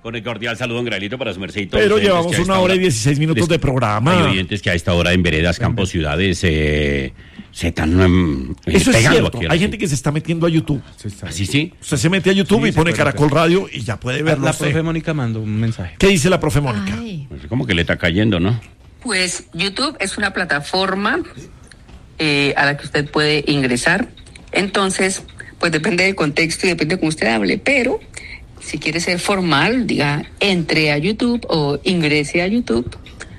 Con el cordial saludo, don Graelito, para su merced y todos. Pero llevamos 1 hora y 16 minutos de programa. Hay oyentes que a esta hora en veredas, campos, ciudades se están Eso es pegando cierto. aquí. Hay gente que se está metiendo a YouTube. ¿Así sí? Usted se mete a YouTube y pone Caracol Radio y ya puede verlo. La usted. profe Mónica mandó un mensaje. ¿Qué dice la profe Mónica? Pues como que le está cayendo, ¿no? Pues YouTube es una plataforma a la que usted puede ingresar. Entonces, pues depende del contexto y depende de cómo usted hable, pero si quiere ser formal, diga, entre a YouTube o ingrese a YouTube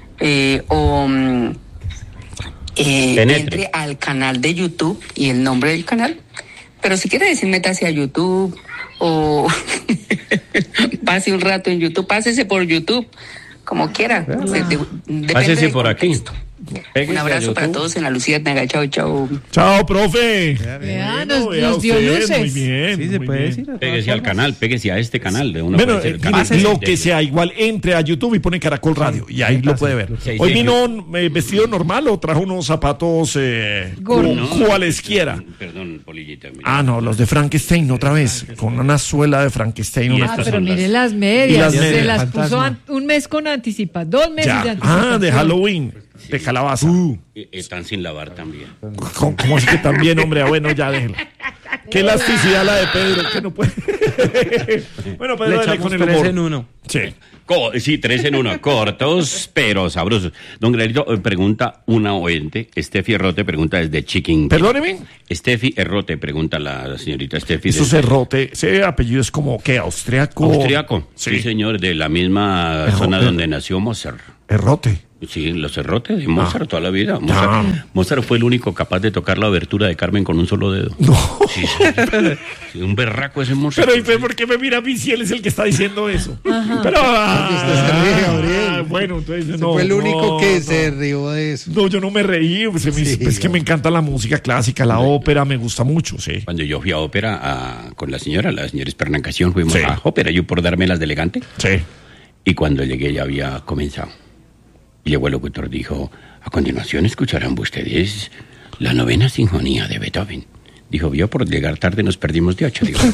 entre al canal de YouTube y el nombre del canal. Pero si quiere decir métase a YouTube o pase un rato en YouTube, pásese por YouTube, como quiera. Depende Pásese del por aquí. contexto. Un abrazo para todos en la Lucía Tanga. Chao, chao. Chao, profe. Vea, Bueno, vea nos dio usted, luces. Muy bien. Sí, se muy puede bien. decir. Pégese al canal, pégese a este canal. De uno Bueno, puede ser mire, canal. lo que sea, igual entre a YouTube y pone Caracol Radio y ahí lo puede ver. Sí, Hoy sí, vino vestido normal o trajo unos zapatos Gordos. cualesquiera. Perdón, Polillita. mira. Ah, no, los de Frankenstein otra vez, con una suela de Frankenstein. Y una- Ah, estas pero son mire las- las Y medias. las Se medias. las puso Fantasma. un mes con anticipación, 2 meses de Ya. anticipación. Ah, de Halloween, de calabaza. Están sin lavar también. ¿Cómo así que también, hombre? Ah, bueno, ya déjelo. Qué elasticidad la de Pedro, que no puede. Bueno, Le Pedro, dale echamos con el 3 humor. en 1. Sí. Sí, 3 en 1, cortos, pero sabrosos. Don Graelito, pregunta una oyente, Estefi Errote pregunta desde Chiquín. Perdóneme. Estefi Errote pregunta la señorita Estefi. Eso Cerrote, ese apellido es como, ¿qué? ¿Austriaco? Austriaco, sí señor, de la misma zona donde nació Mozart. Errote. Sí, los Errotes de Mozart toda la vida. Mozart fue el único capaz de tocar la obertura de Carmen con un solo dedo. No. Sí, sí, un berraco ese Mozart. Pero ¿y por qué me mira a mí si él es el que está diciendo eso? Pero, usted se ríe, Gabriel. bueno, entonces Usted no. fue el único no, que no. se rió de eso. No, yo no me reí, pues, Sí, es que me encanta la música clásica, la ópera, me gusta mucho, sí. Cuando yo fui a ópera con la señora Espernacación, fuimos Sí. a ópera, yo por darme las de elegante. Sí. Y cuando llegué ya había comenzado. Y llegó el locutor, dijo, a continuación escucharán ustedes la 9ª sinfonía de Beethoven. Dijo, vio, por llegar tarde nos perdimos de 8. Digo,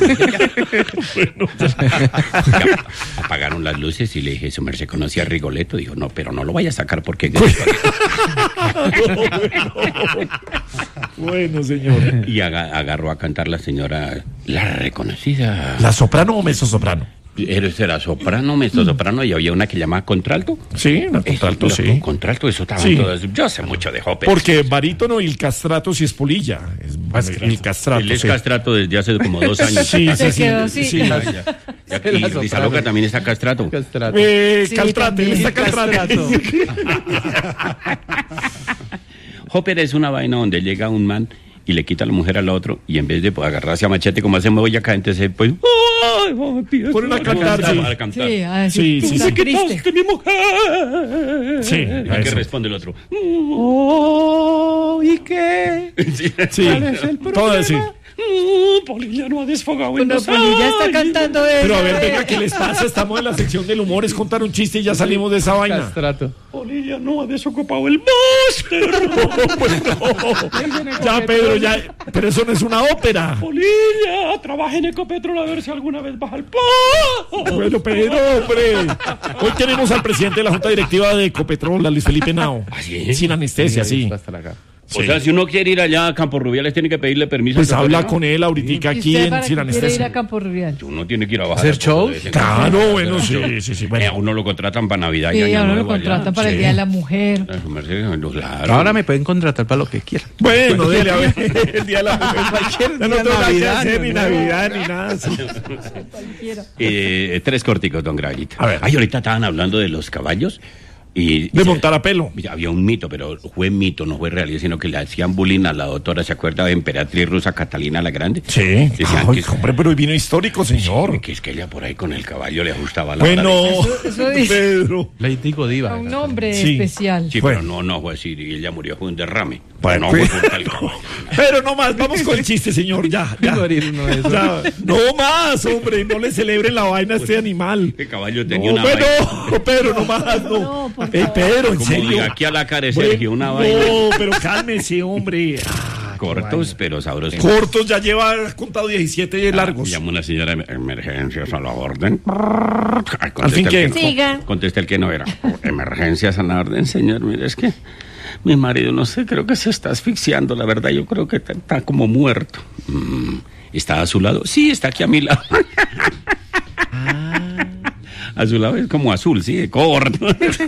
apagaron las luces y le dije, su merced conocía a Rigoletto. Dijo, no, pero no lo vaya a sacar porque... Bueno, señor. Y agarró a cantar la señora, la reconocida... ¿La soprano o mezzosoprano? Era soprano, mezzosoprano, y había una que llamaba contralto. Sí, la contralto, sí. Contralto, eso estaba Sí. todo. Yo sé mucho de ópera. Porque barítono y el castrato sí es polilla. El castrato, Él es sí. castrato desde hace como 2 años. Sí, Se sí, quedó sí. así. Sí. Y Rizaloca también está castrato. Castrato. Sí, Caltrate, él también. está caltrate. Ópera es una vaina donde llega un man y le quita a la mujer al otro, y en vez de agarrarse a machete como hacemos hoy acá, entonces pues... Ponen a cantar, sí. A cantar. Sí, a decir, Sí, sí, "Tú sí. triste". mi mujer! Sí, ¿A qué eso. responde el otro? Oh, ¿y qué? Sí, ¿Cuál es el todo problema? así. Polilla no ha desfogado en Cuando los Polilla está años. cantando eso. Pero a ver, venga, ¿qué les pasa? Estamos en la sección del humor, es contar un chiste y ya salimos de esa vaina. Castrato. Polilla no ha desocupado el máster. Ya, Pedro, ya. Pero eso no es una ópera. Polilla, trabaja en Ecopetrol a ver si alguna vez baja el pan. Bueno, Pedro, hombre. Hoy tenemos al presidente de la Junta Directiva de Ecopetrol, a Luis Felipe Nao. ¿Ah, sí? Sin anestesia, sí. Hasta la cara. O sea, si uno quiere ir allá a Campo Rubiales, tiene que pedirle permiso. Pues al habla doctor, ¿no? con él ahorita ¿Y aquí usted en para Sin qué quiere ir a Anestesia. Campo Rural? Uno tiene que ir a bajar. ¿Hacer show? Claro, bueno, sí, sí. A Bueno. uno lo contratan para Navidad y Sí, Año ahora lo Nuevo allá. contratan para el Sí. Día de la Mujer. A su merced, claro. Ahora me pueden contratar para lo que quieran. Bueno, dele a ver. El día de la mujer. Cualquier Ya no día, tengo nada que Navidad, hacer, ni no. Navidad, ni nada. Sí. Cualquiera. 3 corticos, don Graelito. A ver. Ay, ahorita estaban hablando de los caballos. Y De montar a pelo. había un mito, pero fue mito, no fue realidad, sino que le hacían bullying a la doctora, ¿se acuerda de emperatriz rusa Catalina la Grande? Sí. Decían Ay, que, hombre, pero hoy vino histórico, señor. que es que ella por ahí con el caballo le ajustaba la Bueno, Eso dice. Pedro. Lady Godiva. A un hombre Sí. especial. Sí, Bueno. pero no fue así, y ella murió, fue un derrame. Bueno, no pues- fue por el caballo. Pero no más, vamos con el chiste, señor. Ya. Morir uno de esos. Ya. No más, hombre, no le celebren la vaina a este animal. El caballo tenía No, una bueno, vaina. Pedro, no más, no. No, por Pedro, en Como serio. diga aquí a la cara de Bueno, Sergio, una vaina. No, pero cálmese, hombre. cortos, pero sabrosos. Cortos, ya lleva contado 17 largos. Llama una señora emergencias a la orden. Al fin que... Siga. Contesta el que no era. Emergencias a la orden, señor. Mire, es que mi marido, no sé, creo que se está asfixiando. La verdad, yo creo que está como muerto. ¿Está a su lado? Sí, está aquí a mi lado. A su lado es como azul, sí, de corto.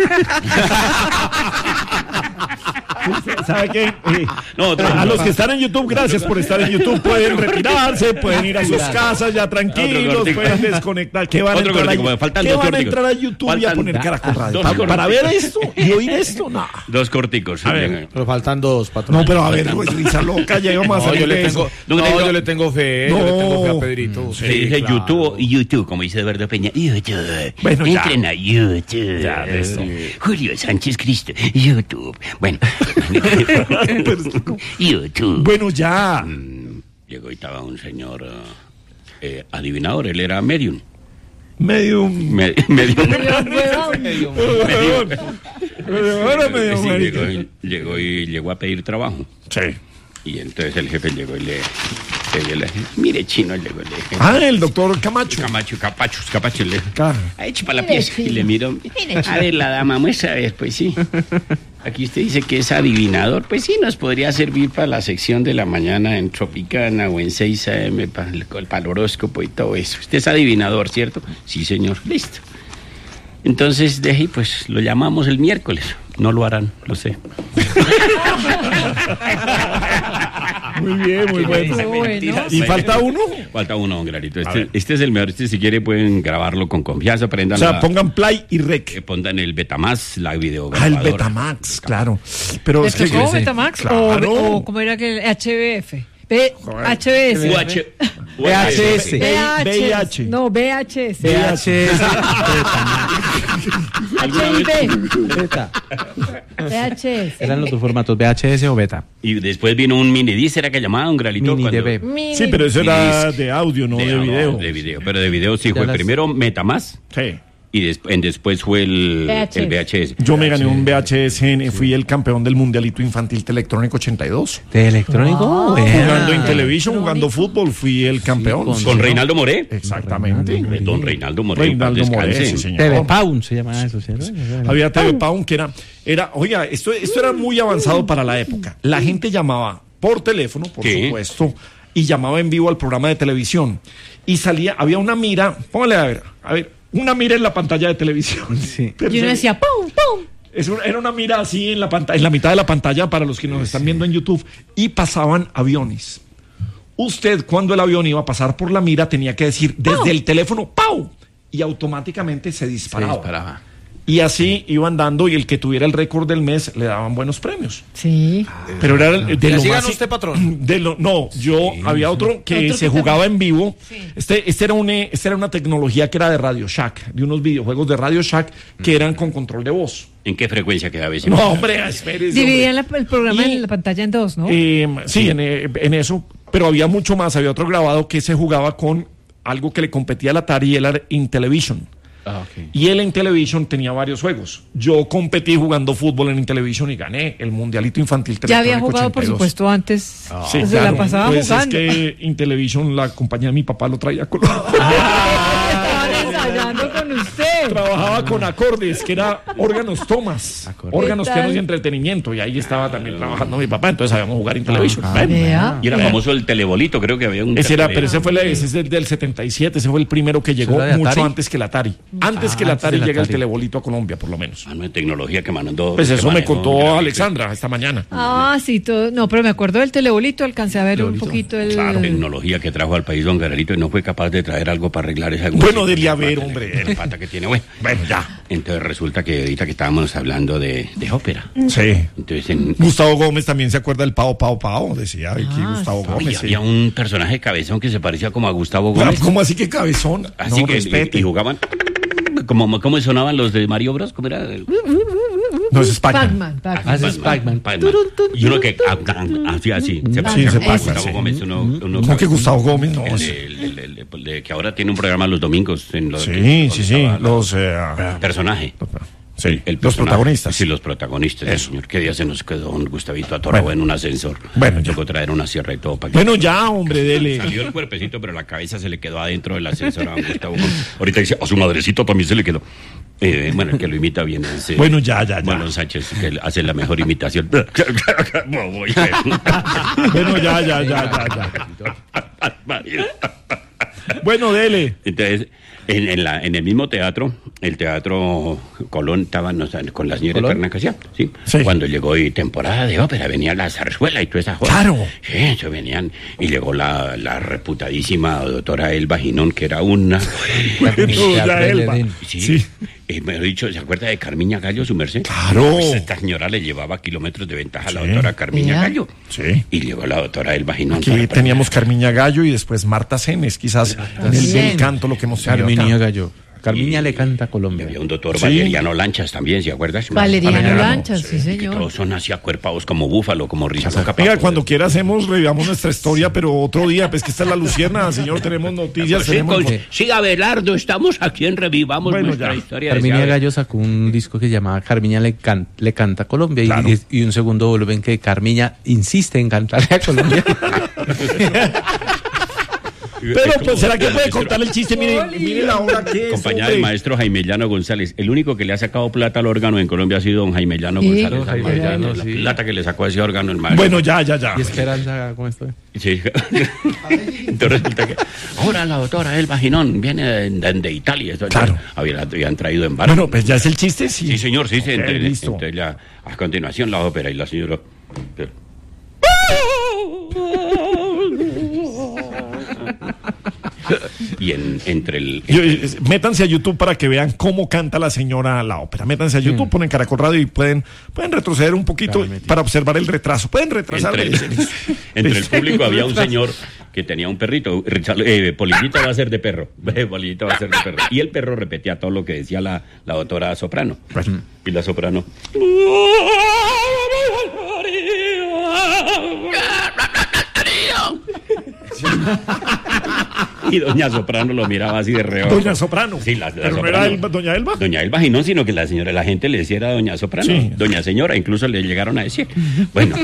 ¿Sabe qué? No, A los que están en YouTube, gracias por estar en YouTube. Pueden retirarse, pueden ir a sus casas ya tranquilos, Otro pueden desconectar. ¿Qué van a Otro entrar, cortico, a, faltan ¿qué dos van a corticos. entrar a YouTube y a Faltan poner Caracol Radio? dos Para ver esto y oír esto, no. Dos corticos. A ver. Pero faltan dos, patrón. No, pero a ver, risa loca, ya íbamos a No, salir yo le de tengo, eso. yo le tengo fe, yo le tengo fe a Pedrito. Se dice claro. YouTube, como dice Eduardo Peña. YouTube. Bueno, ya. Entren a YouTube. Ya, de eso. Julio Sánchez Cristo. YouTube. Bueno. YouTube. Bueno, ya. Llegó y estaba un señor adivinador. Él era medium. Medium. Medium. Ahora medio Sí, marica. llegó a pedir trabajo. Sí. Y entonces el jefe llegó y le mire, chino, llegó y le dije, Ah, el doctor Camacho. Capacho, le Claro. ha hecho para la pieza. Y le miró, a ver, la dama, muestra, a ver, pues sí. Aquí usted dice que es adivinador, pues sí, nos podría servir para la sección de la mañana en Tropicana o en 6 AM, para el horóscopo y todo eso. Usted es adivinador, ¿cierto? Sí, señor, listo. Entonces, de ahí, pues, lo llamamos el miércoles. No lo harán, lo sé. Muy bien, muy bueno. Bueno. ¿Y falta uno? Falta uno, don Granito. Este es el mejor. Si quiere pueden grabarlo con confianza. O Prendan sea, pongan play y que rec. pongan el Betamax, la Ah, el videograbadora. Betamax, claro. Pero ¿Le es que... tocó Betamax Claro. o cómo era que el HBF? HBS. VHS. VIH. No, VHS. VHS. HIV. Beta. VHS. Eran los dos formatos, VHS o beta. Y después vino un mini disc, era que llamaban un Gralito. Mini cuando- DB. Mini. Sí, pero eso era Disc. de audio, no de video. De video, pero de video sí fue las- primero Metamax Sí. y después fue el VHS. Yo me gané un VHS, fui el campeón del Mundialito Infantil Electrónico 82. ¿De electrónico? Jugando en televisión, jugando fútbol, fui el campeón. Con Reinaldo Moré. Exactamente. Don Reinaldo Moré. en paz Reinaldo Moré, descanse. sí, señor. TV Pound se llama eso, ¿cierto? Había TV Pound que era, oiga, esto era muy avanzado para la época. La gente llamaba por teléfono, por Sí. supuesto, y llamaba en vivo al programa de televisión. Y había una mira, póngale a ver, una mira en la pantalla de televisión. Sí. Y uno decía, ¡pum, pum! Era una mira así en la mitad de la pantalla para los que nos están viendo en YouTube y pasaban aviones. Usted, cuando el avión iba a pasar por la mira, tenía que decir desde el teléfono ¡pau! Y automáticamente se disparaba. Y así iban dando y el que tuviera el récord del mes le daban buenos premios. Sí. Pero era de lo así más... ganó usted, patrón? No, había otro que Otro se que jugaba también. en vivo. Sí. Este era una tecnología que era de Radio Shack, de unos videojuegos de Radio Shack que eran con control de voz. ¿En qué frecuencia quedaba ese? No, hombre, espérese. Dividían hombre. el programa Y- en la pantalla en dos, ¿no? Sí, en eso. Pero había mucho más. Había otro grabado que se jugaba con algo que le competía al Atari y él era Intellivision. Ah, ok. Y él en Intellivision tenía varios juegos. Yo competí jugando fútbol en Intellivision y gané el Mundialito Infantil Ya había Electrónico jugado, por 82. supuesto, antes. Sí, Se claro. la pasaba Pues jugando. es que Intellivision, la compañía de mi papá, lo traía con... Estaban ensayando con usted. Trabajaba con acordes, que era órganos tomas. Acordes. Órganos, ¿Qué tal? pianos y entretenimiento. Y ahí estaba también trabajando mi papá. Entonces sabíamos jugar Intellivision. Bueno. Vea. Y era famoso el telebolito, creo que había un... Ese era, tele- pero ese es del 77, ese fue el primero que llegó era de mucho Atari? antes que el Atari. Antes que el antes Atari del llega el Atari. telebolito a Colombia, por lo menos. Ah, no, de tecnología que mandó... Pues que eso me manejó contó Granito. Alexandra esta mañana. Ah, sí, todo. No, pero me acuerdo del telebolito, alcancé a ver un poquito el. Claro. Tecnología que trajo al país don Gararito y no fue capaz de traer algo para arreglar esa... Bueno, debía haber, hombre. La pata que tiene, bueno. Bueno, ya. Entonces resulta que ahorita que estábamos hablando de ópera. Sí. Entonces Gustavo Gómez también se acuerda del Pao Pao Pao, decía aquí Gustavo Oye, Gómez. sí. había un personaje cabezón que se parecía como a Gustavo Gómez. ¿Cómo así que cabezón? Así No, que respete. y jugaban ¿cómo sonaban los de Mario Bros? ¿Cómo era? No, es Pac-Man. Pac-Man. Ah, ese es Pac-Man. Y uno que hacía así. Se Sí, parecía ese a Pac-Man, Gustavo sí. Gómez. Uno No, que Gustavo Gómez, no. que ahora tiene un programa los domingos en los Sí, sí, sí. estaba Los... personaje. Sí, los personaje. protagonistas. Sí, los protagonistas. Eso. Señor, ¿qué día se nos quedó un Gustavito atorado Bueno. en un ascensor? Bueno, ya. Tocó traer una sierra y todo para que... Bueno, ya, hombre, dele. Salió el cuerpecito, pero la cabeza se le quedó adentro del ascensor a don Gustavo. Ahorita dice, a su madrecito también se le quedó. Bueno, el que lo imita bien es... Bueno, ya. Marlon Sánchez, que hace la mejor imitación. Bueno, ya. Bueno, dele. Entonces, en el mismo teatro, el Teatro Colón, estaban con la señora ¿Colón? Eterna Casía, ¿sí? Sí. Cuando llegó y temporada de ópera, venía la zarzuela y toda esa joda. Claro. Sí, eso venían. Y llegó la reputadísima doctora Elba Ginón, que era una... Ya, Elba. Sí. Sí. Me he dicho, ¿se acuerda de Carmiña Gallo, su merced? Claro. Pues esta señora le llevaba kilómetros de ventaja a la Sí. doctora Carmiña Mira. Gallo. Sí. Y llegó la doctora Elba Ginón. Aquí teníamos Carmiña Gallo y después Marta Senes, quizás en el del canto lo que hemos tenido Carmiña acá. Gallo. Carmiña le canta a Y Colombia. había un doctor Sí. Valeriano Lanchas también, ¿se acuerdas? Valeriano Valeriano, Lanchas, sí, Que señor. todos son así acuerpados como búfalo, como risas. Venga, cuando quiera hacemos, revivamos nuestra historia, pero otro día, pues que esta es la Lucierna, señor, tenemos noticias, tenemos... Sí, Abelardo, estamos aquí en Revivamos Bueno, nuestra ya. historia. Carmiña decía, Gallo sacó un disco que se llamaba Carmiña le canta a Colombia Claro. y un segundo volumen que Carmiña insiste en cantarle a Colombia. Pero, pues, ¿será que puede contar el chiste? Mire la hora que es, Acompañada del hombre. maestro Jaime Llano González. El único que le ha sacado plata al órgano en Colombia ha sido don Jaime Llano ¿Y? González. Don Jaime Llano, la sí. plata que le sacó a ese órgano el maestro. Bueno, ya. Y Esperanza, ¿cómo estoy? Sí. Entonces resulta que ahora la doctora Elba Ginón viene de Italia. Esto Claro. Habían traído en barco. Bueno, pues ya es el chiste, sí. Sí, señor, sí. Ok, listo. Entonces a continuación la ópera y la señora... Y entre el... Métanse a YouTube para que vean cómo canta la señora la ópera. Métanse a YouTube, ponen Caracol Radio y pueden retroceder un poquito para observar el retraso. Pueden retrasar. Entre el público había un señor que tenía un perrito. Polillito va a ser de perro. Polillito va a ser de perro. Y el perro repetía todo lo que decía la doctora soprano. Y la soprano... Y doña Soprano lo miraba así de reojo. Doña Soprano. Sí, la Pero no Soprano. era doña Elba. Doña Elba Ginón, sino que la gente le decía era doña Soprano. Sí. Doña Señora, incluso le llegaron a decir. Bueno.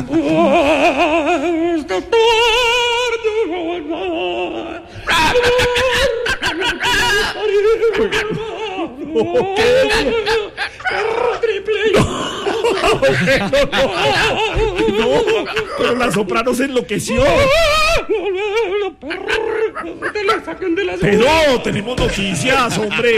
No, pero la soprano se enloqueció. Pero tenemos noticias, hombre.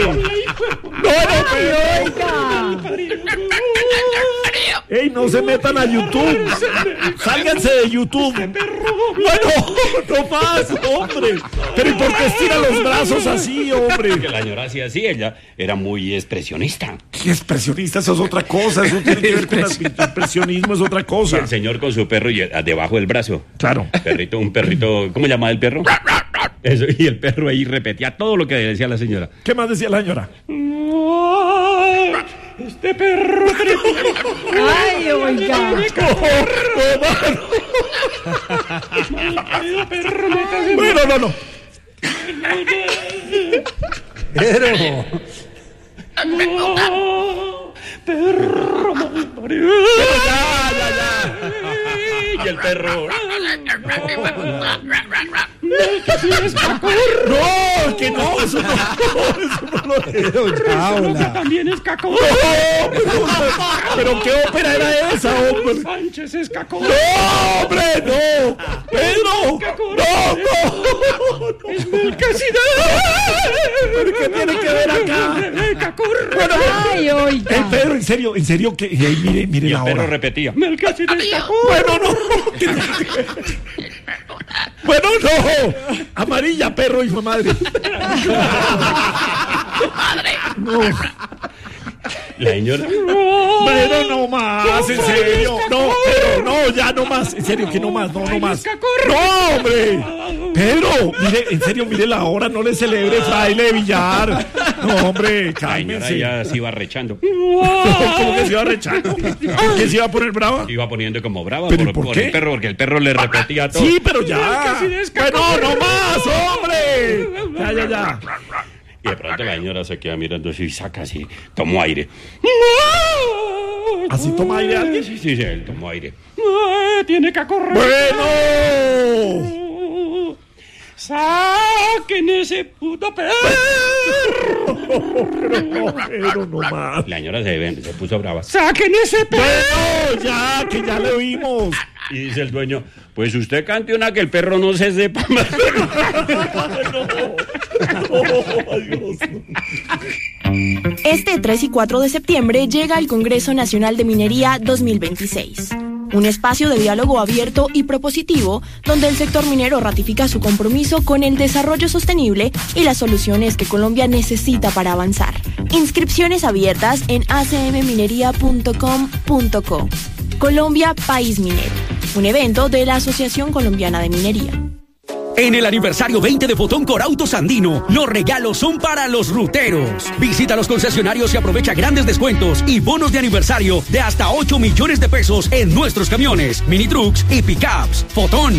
¡Ey, no se metan a YouTube! ¡Sálganse de YouTube! Bueno, no más, hombre. Pero ¿y por qué estira los brazos así, hombre? Que la señora hacía así, ella era muy expresionista. ¿Qué expresionista? Eso es otra cosa. Eso tiene que ver con el expresionismo, es otra Y cosa. el señor con su perro y debajo del brazo. Claro. Un perrito, ¿cómo llamaba el perro? Eso, y el perro ahí repetía todo lo que decía la señora. ¿Qué más decía la señora? Este perro. Ay, oiga. Bueno, no. Y el perro. No, que no, eso no lo es. También es cacón. Pero ¿qué ópera era esa, hombre? Sánchez es cacón. ¡No, hombre, no! ¡Pedro! ¡No! Es Melquisedec. ¿Pero qué tiene que ver acá? Bueno, Ay, oiga. Pedro, en serio, que mire Y la el perro hora. repetía. Melquisedec cacón. Bueno, no. Bueno, no. Amarilla, perro, hijo de madre. No. La señora. Pero no más, en serio. No, pero no, ya no más. En serio, que no más, no más. No, hombre. Pedro, mire, en serio, mire la hora, no le celebre, fraile de billar. No, hombre, La señora cálmense. ya se iba rechando. ¿Cómo que se iba rechando? ¿Por qué se iba a poner brava? Se iba poniendo como brava ¿Pero y por qué? el perro, porque el perro le repetía todo. Sí, pero ya. Bueno, no más, hombre. Ya. Y de pronto la señora se queda mirando así y saca así, tomó aire. ¿Así toma aire alguien? Sí, él tomó aire. Tiene que correr. ¡Bueno! ¡Saquen ese puto perro! Pero no más. La señora se puso brava. ¡Saquen ese perro! Bueno, ya, que ya le oímos. Y dice el dueño, pues usted cante una que el perro no se sepa más. Este 3 y 4 de septiembre llega el Congreso Nacional de Minería 2026. Un espacio de diálogo abierto y propositivo donde el sector minero ratifica su compromiso con el desarrollo sostenible y las soluciones que Colombia necesita para avanzar. Inscripciones abiertas en acmminería.com.co. Colombia, país minero. Un evento de la Asociación Colombiana de Minería. En el aniversario 20 de Fotón Corautos Andino, los regalos son para los ruteros. Visita los concesionarios y aprovecha grandes descuentos y bonos de aniversario de hasta 8 millones de pesos en nuestros camiones, mini trucks y pickups. Fotón.